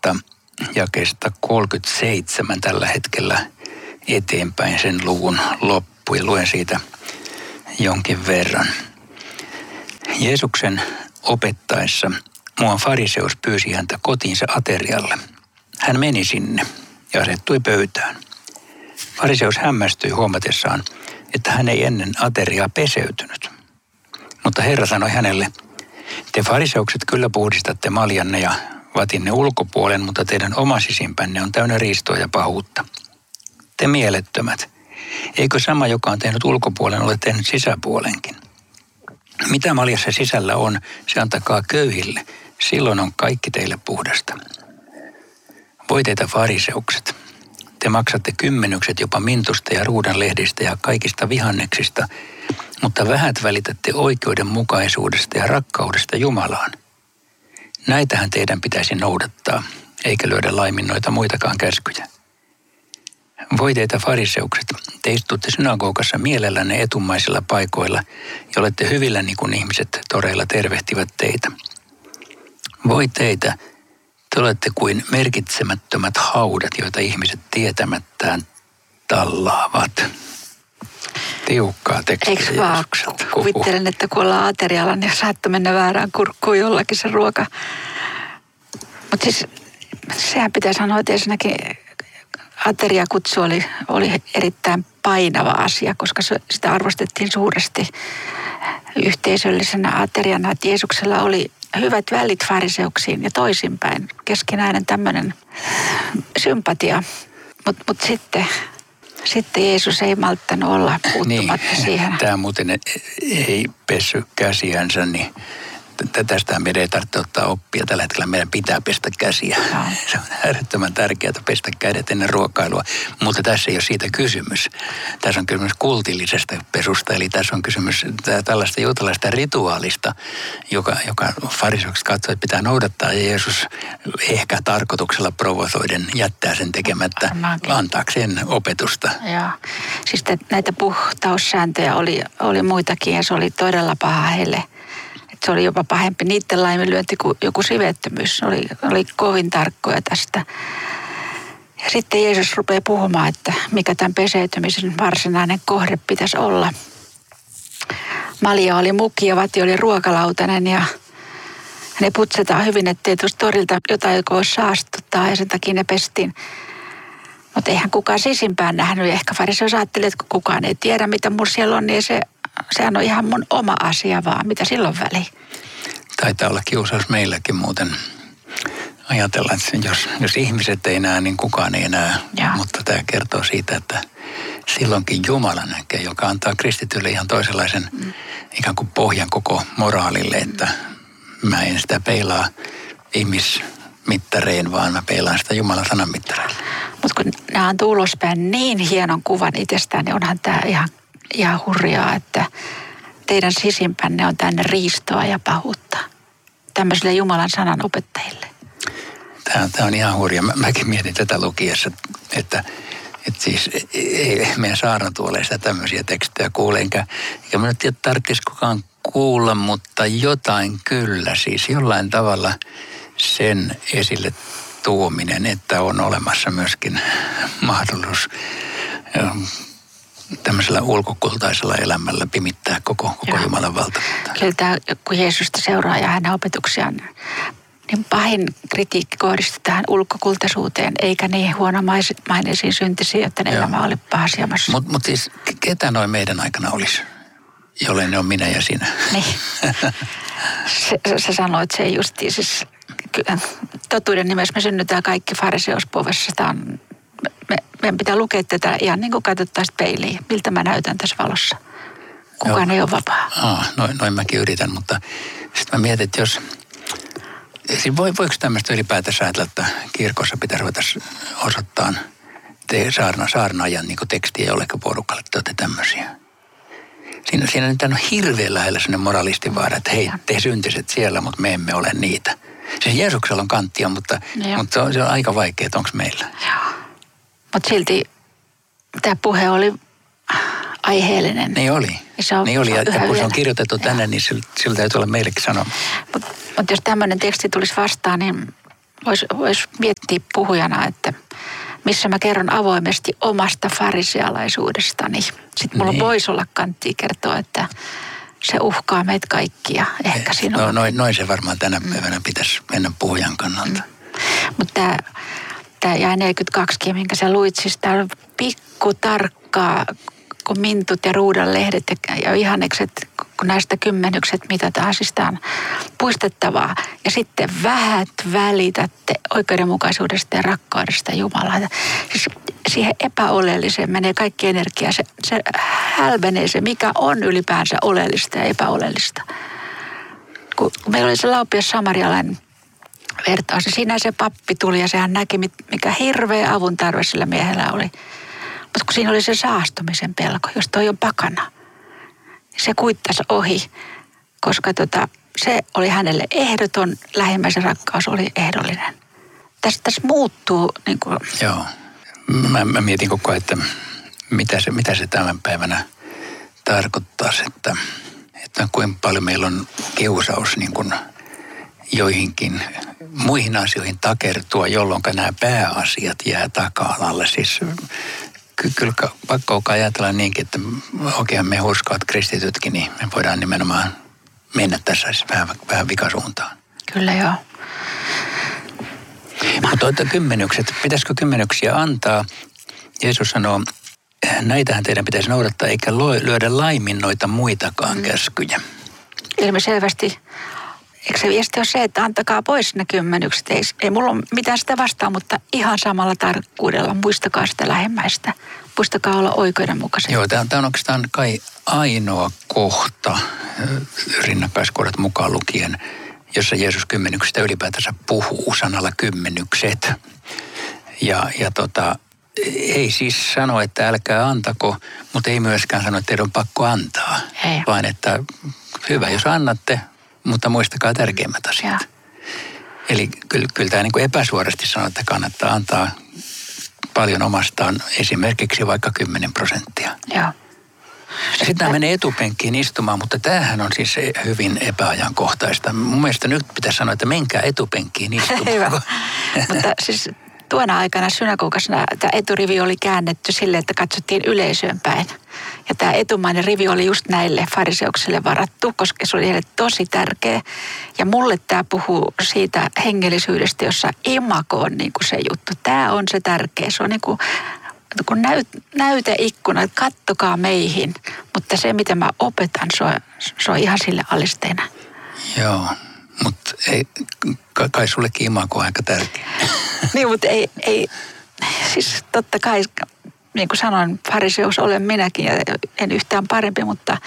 jakeesta 37 tällä hetkellä eteenpäin sen luvun loppu ja luen siitä jonkin verran. Jeesuksen opettaessa muuan fariseus pyysi häntä kotiinsa aterialle. Hän meni sinne ja asettui pöytään. Fariseus hämmästyi huomatessaan, että hän ei ennen ateriaa peseytynyt. Mutta Herra sanoi hänelle, te fariseukset kyllä puhdistatte maljanne ja vatinne ulkopuolen, mutta teidän oma sisimpänne on täynnä riistoa ja pahuutta. Te mielettömät, eikö sama, joka on tehnyt ulkopuolen, ole tehnyt sisäpuolenkin? Mitä maljassa sisällä on, se antakaa köyhille, silloin on kaikki teille puhdasta. Voi teitä fariseukset, te maksatte kymmenykset jopa mintusta ja ruudanlehdistä ja kaikista vihanneksista, mutta vähät välitätte oikeudenmukaisuudesta ja rakkaudesta Jumalaan. Näitähän teidän pitäisi noudattaa, eikä lyödä laimin noita muitakaan käskyjä. Voi teitä fariseukset, te istutte synagogassa mielellänne etumaisilla paikoilla ja olette hyvillänne, kun ihmiset toreilla tervehtivät teitä. Voi teitä, te olette kuin merkitsemättömät haudat, joita ihmiset tietämättään tallaavat. Tiukkaa tekstiä. Eikö vaan? Kuvittelen, että kun ollaan aterialla, niin saattoi mennä väärään kurkkuun jollakin se ruoka. Mutta siis sehän pitää sanoa, että ensinnäkin ateriakutsu oli erittäin painava asia, koska sitä arvostettiin suuresti yhteisöllisenä ateriana, että Jeesuksella oli hyvät välit fariseuksiin ja toisinpäin. Keskinäinen tämmöinen sympatia. Mutta sitten Jeesus ei malttanut olla puuttumatta siihen. Tämä muuten ei pessy käsiänsä, niin tästä meidän ei tarvitse ottaa oppia. Tällä hetkellä meidän pitää pestä käsiä. No. Se on äärettömän tärkeää pestä kädet ennen ruokailua. Mutta tässä ei ole siitä kysymys. Tässä on kysymys kultillisesta pesusta. Eli tässä on kysymys tällaista juutalaista rituaalista, joka fariseukset katsoi, että pitää noudattaa. Ja Jeesus ehkä tarkoituksella provosoiden jättää sen tekemättä antaakseen opetusta. Joo. Siis näitä puhtaussääntöjä oli muitakin ja se oli todella paha heille. Se oli jopa pahempi niiden laiminlyönti kuin joku sivettömyys. Oli kovin tarkkoja tästä. Ja sitten Jeesus rupeaa puhumaan, että mikä tämän peseytymisen varsinainen kohde pitäisi olla. Malja oli muki ja vati oli ruokalautainen ja ne putsetaan hyvin, ettei tuosta torilta jotain joka olisi saastuttaa ja sen takia ne pestiin. Mutta eihän kukaan sisimpään nähnyt. Ehkä fariseus ajatteli, että kun kukaan ei tiedä mitä mun siellä on, niin sehän on ihan mun oma asia vaan. Mitä silloin väliin? Taitaa olla kiusaus meilläkin muuten ajatella, että jos ihmiset ei näe, niin kukaan ei näe. Ja. Mutta tämä kertoo siitä, että silloinkin Jumala näkee, joka antaa kristitylle ihan toisenlaisen ikään kuin pohjan koko moraalille, että mä en sitä peilaa ihmismittareen, vaan mä peilaan sitä Jumalan sanan mittareilla. Mutta kun nämä antaa ulospäin niin hienon kuvan itsestään, niin onhan tämä ihan hurjaa, että teidän sisimpänne on tänne riistoa ja pahuutta. Tämmöisille Jumalan sanan opettajille. Tämä on ihan hurjaa. Mäkin mietin tätä lukiessa, että siis ei meidän saarnatuoleista tämmöisiä tekstejä kuule. Enkä mä nyt tiedä, tarvitsisi kukaan kuulla, mutta jotain kyllä. Siis jollain tavalla sen esille tuominen, että on olemassa myöskin mahdollisuus tämmöisellä ulkokultaisella elämällä pimittää koko Jumalan valtakuntaa. Kyllä tämä, kun Jeesusta seuraa ja hänen opetuksiaan, niin pahin kritiikki kohdistuu tähän ulkokultaisuuteen, eikä niin huonomaineisiin syntisiin, että ne elämä oli pahasiamassa. Mutta siis ketä noin meidän aikana olisi, jollei ne on minä ja sinä? Niin. Sä sanoit se justiin. Siis, totuuden nimessä me synnytään kaikki fariseuspovessa. Meidän pitää lukea tätä ihan niin kuin katsottaisiin peiliin. Miltä mä näytän tässä valossa? Kukaan ei ole vapaa. Noin mäkin yritän, mutta sitten mä mietin, että jos voiko tämmöistä ylipäätänsä ajatella, että kirkossa pitäisi ruveta osoittaa saarnaajan niin tekstiä jollekin porukalle, että olette tämmöisiä. Siinä nyt on hirveän lähellä sellainen moralistivaara, että hei, te syntiset siellä, mutta me emme ole niitä. Siis Jeesuksella on kanttia, mutta se on aika vaikea, että onko meillä. Joo. Mutta silti tämä puhe oli aiheellinen. Niin oli. Ja kun se on kirjoitettu tänne, niin sillä täytyy olla meillekin sanoma. Mutta jos tämmöinen teksti tulisi vastaan, niin vois miettiä puhujana, että missä mä kerron avoimesti omasta farisealaisuudestani. Sitten mulla voisi olla kanttia kertoa, että se uhkaa meitä kaikkia. Ehkä sinua. No, noin se varmaan tänä päivänä pitäisi mennä puhujan kannalta. Mutta tämä jäi 42, minkä sä luit, siis tää on pikku tarkkaa, kun mintut ja ruudanlehdet ja vihannekset, kun näistä kymmenykset mitataan, siis tämä on puistettavaa. Ja sitten vähät välitätte oikeudenmukaisuudesta ja rakkaudesta Jumalaa. Siis siihen epäoleelliseen menee kaikki energia. Se hälvenee se, mikä on ylipäänsä oleellista ja epäoleellista. Kun meillä oli se laupias samarialainen vertaus, ja siinä se pappi tuli ja sehän näki, mikä hirveä avun tarve sillä miehellä oli. Mutta kun siinä oli se saastumisen pelko, jos toi on pakana, se kuittasi ohi, koska se oli hänelle ehdoton, lähimmäisen rakkaus oli ehdollinen. Tässä muuttuu niin kuin... Joo. Mä mietin koko ajan, että mitä se tämän päivänä tarkoittaisi, että kuinka paljon meillä on kiusaus niin kuin joihinkin muihin asioihin takertua, jolloin nämä pääasiat jää taka-alalle. Siis kyllä pakko ajatella niinkin, että oikein me hurskaat kristitytkin, niin me voidaan nimenomaan mennä tässä vähän vikasuuntaan. Kyllä joo. Mutta kymmenykset, pitäisikö kymmenyksiä antaa? Jeesus sanoo, näitähän teidän pitäisi noudattaa, eikä lyödä laimin noita muitakaan käskyjä. Ilmiselvästi. Eikö se viesti ole se, että antakaa pois ne kymmenykset? Ei mulla ole mitään sitä vastaan, mutta ihan samalla tarkkuudella muistakaa sitä lähimmäistä. Muistakaa olla oikeudenmukaisia. Joo, tämä on oikeastaan kai ainoa kohta, rinnakkaiskohdat mukaan lukien, jossa Jeesus kymmenyksistä ylipäätänsä puhuu sanalla kymmenykset. Ja ei siis sano, että älkää antako, mutta ei myöskään sano, että teidän on pakko antaa. Ei. Vaan että hyvä, jos annatte, mutta muistakaa tärkeimmät asiat. Ja. Eli kyllä tämä niin kuin epäsuorasti sanoo, että kannattaa antaa paljon omastaan, esimerkiksi vaikka 10%. Joo. Sitten tämä menee etupenkkiin istumaan, mutta tämähän on siis hyvin epäajankohtaista. Mun mielestä nyt pitäisi sanoa, että menkää etupenkkiin istumaan. Hyvä. Mutta siis tuona aikana synagogassa tämä eturivi oli käännetty sille, että katsottiin yleisöön päin. Ja tämä etumainen rivi oli just näille fariseuksille varattu, koska se oli heille tosi tärkeä. Ja mulle tämä puhuu siitä hengellisyydestä, jossa imago on niin kuin se juttu. Tämä on se tärkeä. Se on niin kuin näyteikkuna, että kattokaa meihin. Mutta se, mitä mä opetan, se on ihan sille alisteena. Joo, mutta kai sullekin imago on aika tärkeä. Niin, mutta ei, siis totta kai, niin kuin sanoin, fariseus olen minäkin ja en yhtään parempi, mutta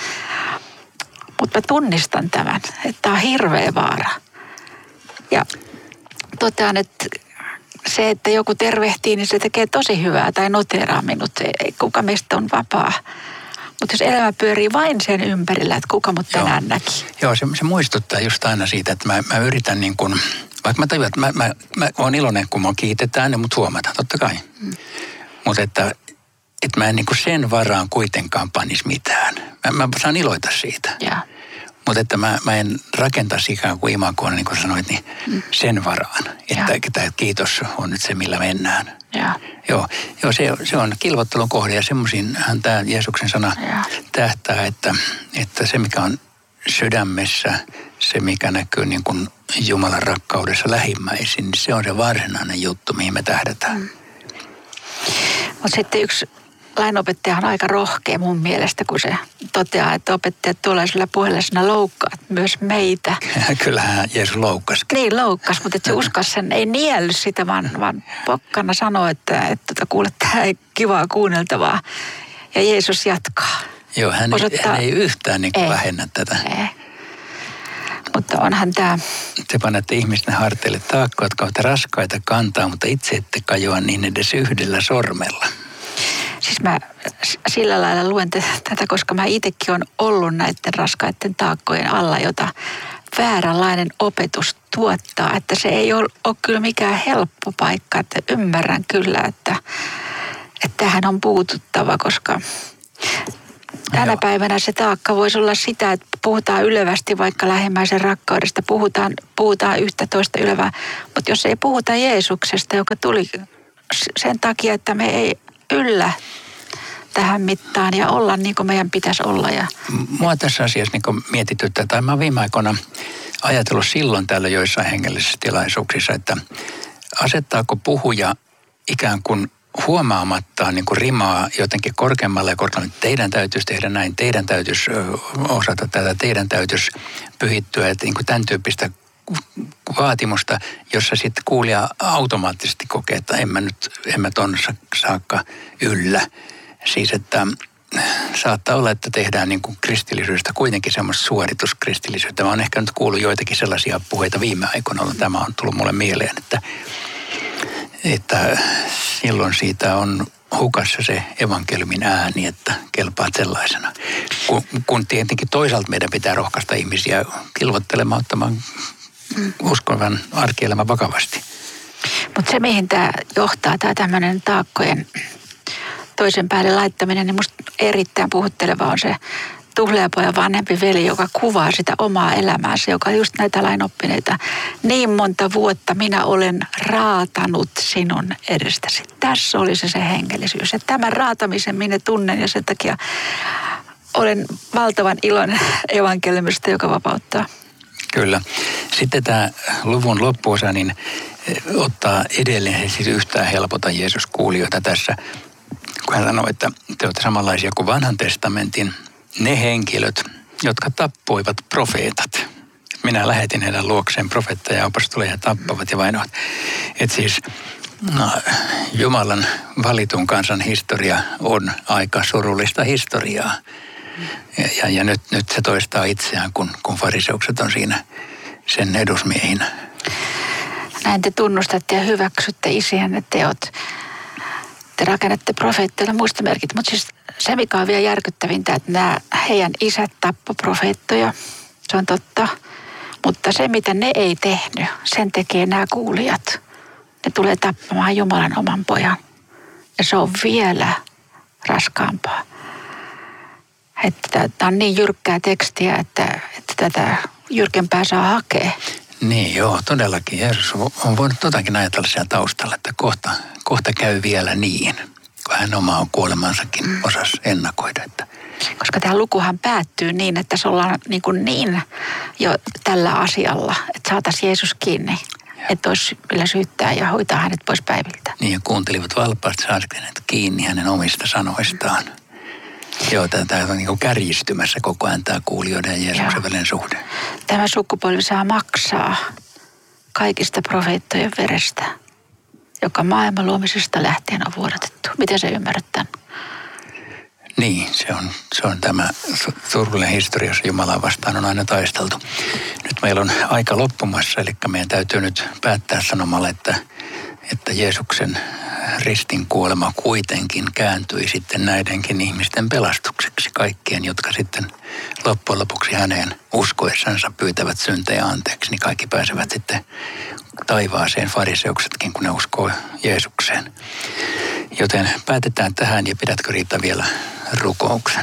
mä tunnistan tämän, että tämä on hirveä vaara. Ja totean, että se, että joku tervehtii, niin se tekee tosi hyvää tai noteraa minut. Ei kuka meistä on vapaa. Mutta jos elämä pyörii vain sen ympärillä, että kuka mut tänään näki. Joo, se muistuttaa just aina siitä, että mä yritän niin kuin, vaikka mä tajuan, että mä oon iloinen, kun mua kiitetään ja mut huomataan, totta kai. Mutta että mä en niin kuin sen varaan kuitenkaan panisi mitään. Mä saan iloita siitä. Mutta että mä en rakentaisi ikään kuin imagoon, niin kuin sanoit, niin sen varaan. Että kiitos on nyt se, millä mennään. Joo, se on kilvottelun kohde ja semmoisinhan tämä Jeesuksen sana tähtää, että se mikä on sydämessä, se mikä näkyy niin kuin Jumalan rakkaudessa lähimmäisin, niin se on se varsinainen juttu, mihin me tähdätään. Mutta sitten yksi lainopettaja on aika rohkea mun mielestä, kun se toteaa, että opettajat tuollaisella puheella sinä loukkaat myös meitä. Kyllähän Jeesus loukkasi. Niin loukkasi, mutta se uskas sen ei nielly sitä, vaan pokkana sanoi, että kuule, tämä ei kivaa kuunneltavaa. Ja Jeesus jatkaa. Joo, hän ei yhtään niin vähennä tätä. Ei. Mutta onhan tämä... Te panette ihmisten harteille taakkoja, jotka ovat raskaita kantaa, mutta itse ette kajoa niin edes yhdellä sormella. Siis mä sillä lailla luen tätä, koska mä itsekin olen ollut näiden raskaiden taakkojen alla, jota vääränlainen opetus tuottaa. Että se ei ole kyllä mikään helppo paikka, että ymmärrän kyllä, että tähän on puututtava, koska tänä päivänä se taakka voisi olla sitä, että puhutaan ylevästi vaikka lähimmäisen rakkaudesta, puhutaan yhtä toista ylevää, mutta jos ei puhuta Jeesuksesta, joka tuli sen takia, että me ei yllä tähän mittaan ja olla niin kuin meidän pitäisi olla. Mua tässä asiassa niin mietityttää, tai mä oon viime aikoina ajatellut silloin täällä joissain hengellisissä tilaisuuksissa, että asettaako puhuja ikään kuin huomaamattaan niin kuin rimaa jotenkin korkeammalle ja korkeammalle. Teidän täytyisi tehdä näin, teidän täytyisi osata tätä, teidän täytyisi pyhittyä, että niin kuin tämän tyyppistä vaatimusta, jossa sitten kuulija automaattisesti kokee, että en mä ton saakka yllä. Siis, että saattaa olla, että tehdään niin kuin kristillisyydestä kuitenkin semmoista suorituskristillisyyttä. Mä oon ehkä nyt kuullut joitakin sellaisia puheita viime aikoina, tämä on tullut mulle mieleen, että silloin siitä on hukassa se evankeliumin ääni, että kelpaat sellaisena. Kun tietenkin toisaalta meidän pitää rohkaista ihmisiä kilvoittelemaan, ottamaan uskovan arkielämän vakavasti. Mutta se, mihin tämä johtaa, tämä tämmöinen taakkojen toisen päälle laittaminen, niin musta erittäin puhutteleva on se tuhlaajapojan vanhempi veli, joka kuvaa sitä omaa elämäänsä, joka on just näitä lainoppineita. Niin monta vuotta minä olen raatanut sinun edestäsi. Tässä oli se hengellisyys. Että tämän raatamisen minä tunnen ja sen takia olen valtavan iloinen evankeliumista, joka vapauttaa. Kyllä. Sitten tämä luvun loppuosa niin ottaa edelleen siis yhtään helpota Jeesus kuulijoita tässä, kun hän sanoo, että te olette samanlaisia kuin vanhan testamentin ne henkilöt, jotka tappoivat profeetat. Minä lähetin heidän luokseen profeetteja ja apostoleja tappavat ja vainoavat. Että siis Jumalan valitun kansan historia on aika surullista historiaa. Ja nyt se toistaa itseään, kun fariseukset on siinä sen edusmiehinä. Näin te tunnustatte ja hyväksytte isiänne teot. Te rakennatte profeettoille muistomerkit, mutta siis se, mikä on vielä järkyttävintä, että nämä heidän isät tappoi profeettoja, se on totta. Mutta se, mitä ne ei tehnyt, sen tekee nämä kuulijat. Ne tulee tappamaan Jumalan oman pojan. Ja se on vielä raskaampaa. Että tämä on niin jyrkkää tekstiä, että tätä jyrkempää saa hakea. Niin joo, todellakin. Jeesus on voinut totakin ajatella siellä taustalla, että kohta käy vielä niin, kun hän omaa kuolemansakin osasi ennakoida. Että. Koska tämä lukuhan päättyy niin, että se ollaan niin jo tällä asialla, että saataisiin Jeesus kiinni. Että olisi vielä syyttää ja hoitaa hänet pois päiviltä. Niin ja kuuntelivat valppaasti saadakseen kiinni hänen omista sanoistaan. Joo, tämä on niin kärjistymässä koko ajan tämä kuulijoiden ja Jeesuksen välinen suhde. Tämä sukupolvi saa maksaa kaikista profeettojen verestä, joka maailman luomisesta lähtien on vuodatettu. Miten se ymmärrät tämän? Niin, se on tämä surullinen historia, jossa Jumalaa vastaan on aina taisteltu. Nyt meillä on aika loppumassa, eli meidän täytyy nyt päättää sanomalla, että Jeesuksen ristin kuolema kuitenkin kääntyi sitten näidenkin ihmisten pelastukseksi. Kaikkien, jotka sitten loppujen lopuksi häneen uskoessansa pyytävät syntejä anteeksi, niin kaikki pääsevät sitten taivaaseen, fariseuksetkin, kun ne uskoo Jeesukseen. Joten päätetään tähän ja pidätkö Riitta vielä rukouksen?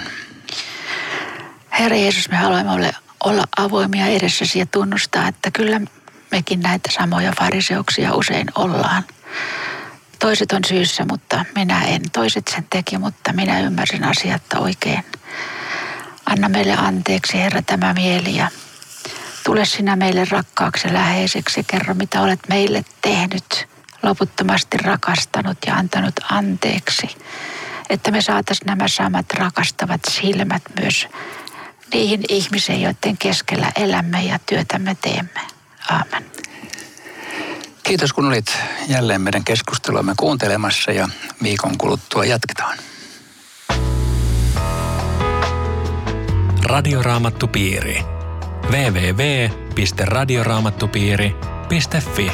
Herra Jeesus, me haluamme olla avoimia edessäsi ja tunnustaa, että kyllä mekin näitä samoja fariseuksia usein ollaan. Toiset on syyssä, mutta minä en. Toiset sen teki, mutta minä ymmärsin asiat oikein. Anna meille anteeksi, Herra, tämä mieli ja tule sinä meille rakkaaksi ja läheiseksi. Kerro, mitä olet meille tehnyt, loputtomasti rakastanut ja antanut anteeksi. Että me saataisiin nämä samat rakastavat silmät myös niihin ihmisiin, joiden keskellä elämme ja työtämme teemme. Aamen. Kiitos, kun olit jälleen meidän keskusteluamme kuuntelemassa ja viikon kuluttua jatketaan. Radioraamattupiiri. www.radioraamattupiiri.fi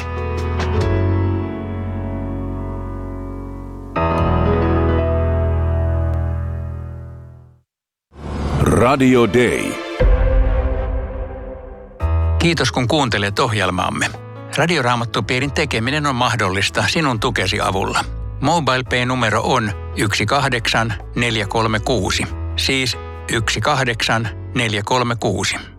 Radio Day. Kiitos, kun kuuntelet ohjelmaamme. Radioraamattupiirin tekeminen on mahdollista sinun tukesi avulla. MobilePay-numero on 18436, siis 18436. 436.